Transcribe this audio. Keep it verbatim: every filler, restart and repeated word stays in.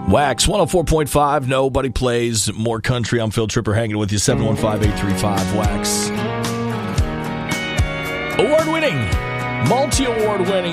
Wax one oh four point five. Nobody plays more country. I'm Phil Tripper hanging with you. seven one five, eight three five, Wax. Award winning, multi award winning